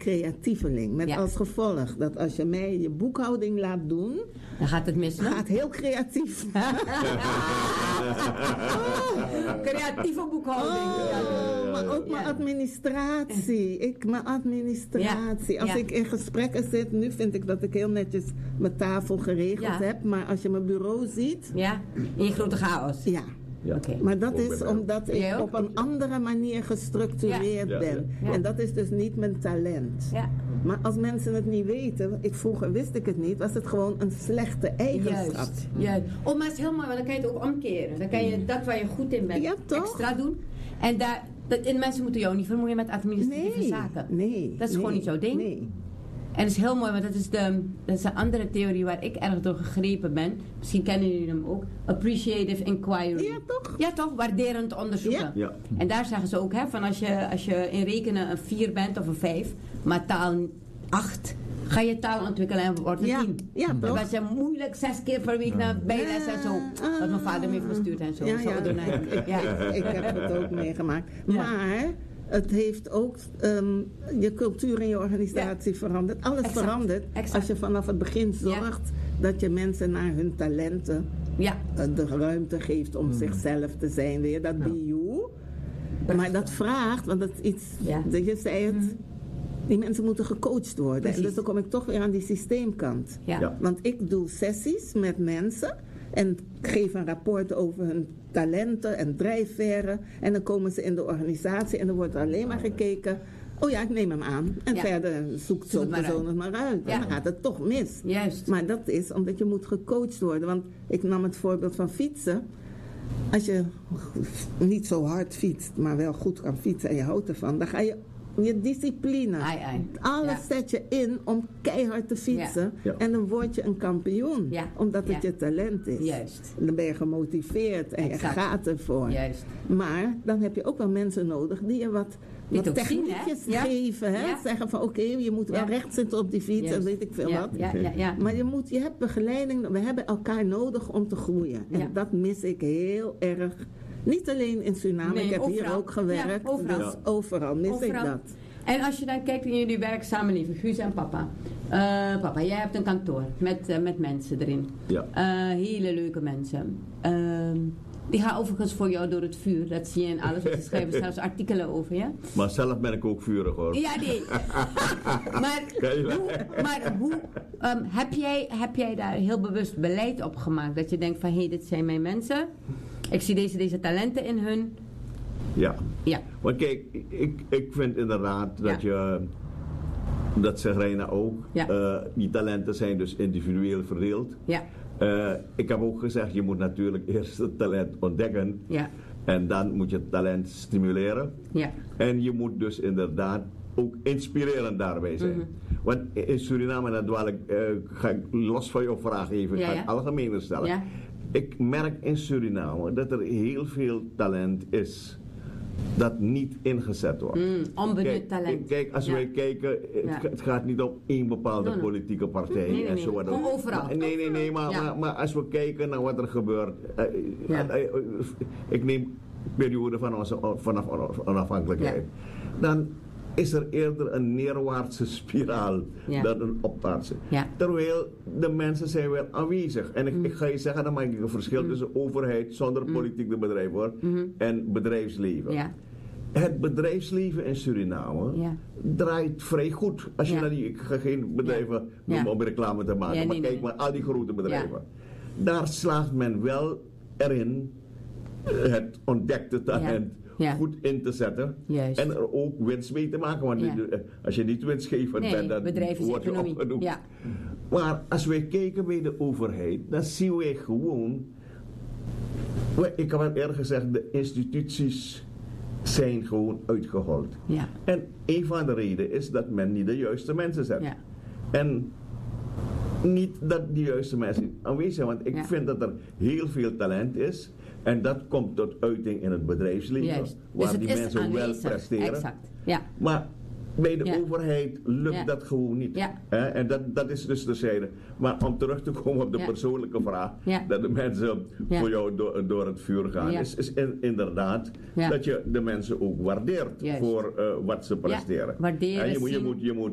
creatieveling. Met als gevolg dat als je mij je boekhouding laat doen... Dan gaat het mis, gaat heel creatief. Creatieve boekhouding. Maar ook mijn administratie. Mijn administratie. Als ik in gesprekken zit, nu vind ik dat ik heel netjes mijn tafel geregeld heb. Maar als je mijn bureau ziet... Ja, in je grote chaos. Ja. Ja. Okay. Maar dat is omdat ik op een andere manier gestructureerd ben. Ja. En dat is dus niet mijn talent. Ja. Maar als mensen het niet weten, vroeger wist ik het niet, was het gewoon een slechte eigenschap. Juist. Oh, maar het is heel mooi, want dan kan je het ook omkeren. Dan kan je dat waar je goed in bent extra doen. En mensen moeten jou niet vermoeien met administratieve zaken. Nee. Dat is gewoon niet jouw ding. Nee. En het is heel mooi, want dat is een andere theorie waar ik erg door gegrepen ben. Misschien kennen jullie hem ook. Appreciative inquiry. Ja, toch? Ja, toch? Waarderend onderzoeken. Ja. En daar zeggen ze ook, van als je in rekenen een 4 bent of een 5, maar taal 8, ga je taal ontwikkelen en wordt een 10. Ja, toch? Dan was je moeilijk 6 keer per week naar bijles en zo. Wat mijn vader me heeft gestuurd en zo. Ik heb het ook meegemaakt. Maar... Het heeft ook je cultuur en je organisatie veranderd. Alles verandert als je vanaf het begin zorgt dat je mensen naar hun talenten de ruimte geeft om zichzelf te zijn. Weer dat be you. Maar dat vraagt, want dat is iets, je zei het, die mensen moeten gecoacht worden. Precies. En dus dan kom ik toch weer aan die systeemkant. Ja. Want ik doe sessies met mensen... En geef een rapport over hun talenten en drijfveren. En dan komen ze in de organisatie en dan wordt er alleen maar gekeken. Oh ja, ik neem hem aan. En verder zoekt zo'n persoon het maar uit. En dan gaat het toch mis. Juist. Maar dat is omdat je moet gecoacht worden. Want ik nam het voorbeeld van fietsen. Als je niet zo hard fietst, maar wel goed kan fietsen en je houdt ervan, dan ga je discipline. Alles zet je in om keihard te fietsen. Ja. En dan word je een kampioen. Ja. Omdat het je talent is. Juist. Dan ben je gemotiveerd en je gaat ervoor. Juist. Maar dan heb je ook wel mensen nodig die je wat techniekjes geven. Hè? Ja. Zeggen van oké, je moet wel recht zitten op die fiets en weet ik veel wat. Ja. Maar je hebt begeleiding. We hebben elkaar nodig om te groeien. En dat mis ik heel erg. Niet alleen in Suriname, ik heb overal. Hier ook gewerkt. Ja, overal. Dus overal mis ik dat. En als je dan kijkt in jullie werkzamenleven, Guus en papa. Papa, jij hebt een kantoor met mensen erin. Ja. Hele leuke mensen. Die gaan overigens voor jou door het vuur. Dat zie je in alles wat ze schrijven. Zelfs artikelen over, ja? Maar zelf ben ik ook vurig, hoor. Ja, nee. maar hoe heb jij daar heel bewust beleid op gemaakt? Dat je denkt van, hé, dit zijn mijn mensen. Ik zie deze talenten in hun. Ja. Want kijk, ik vind inderdaad dat zegt Reina ook. Die talenten zijn dus individueel verdeeld. Ja. Ik heb ook gezegd, je moet natuurlijk eerst het talent ontdekken. Ja. En dan moet je het talent stimuleren. Ja. En je moet dus inderdaad ook inspirerend daarbij zijn. Mm-hmm. Want in Suriname, en dan ga ik los van jouw vraag even het algemene stellen. Ja. Ik merk in Suriname dat er heel veel talent is dat niet ingezet wordt. Onbenut talent. Kijk, als wij kijken, het gaat niet om één bepaalde politieke partij. Nee. En zo Overal. Nee, maar als we kijken naar wat er gebeurt. Ik neem periode vanaf onafhankelijkheid. Dan is er eerder een neerwaartse spiraal dan een opwaartse. Ja. Terwijl de mensen zijn wel aanwezig. En ik ga je zeggen, dan maak ik een verschil tussen overheid zonder politiek de bedrijf wordt en bedrijfsleven. Ja. Het bedrijfsleven in Suriname draait vrij goed. Als je ik ga geen bedrijven noemen om reclame te maken, maar kijk maar al die grote bedrijven. Ja. Daar slaagt men wel erin het ontdekte talent goed in te zetten. Juist. En er ook winst mee te maken. Want als je niet winstgevend bent, dan word je opgenoemd. Ja. Maar als wij kijken bij de overheid, dan zien wij gewoon, ik heb al eerder gezegd, de instituties zijn gewoon uitgehold. Ja. En een van de redenen is dat men niet de juiste mensen zet. Ja. En niet dat die juiste mensen aanwezig zijn, want ik vind dat er heel veel talent is. En dat komt tot uiting in het bedrijfsleven, waar dus die mensen aanwezig, wel presteren. Exact. Ja. Maar bij de overheid lukt dat gewoon niet. Ja. En dat is dus de zijde. Maar om terug te komen op de persoonlijke vraag, dat de mensen voor jou door het vuur gaan, is inderdaad dat je de mensen ook waardeert voor wat ze presteren. Waarderen, je moet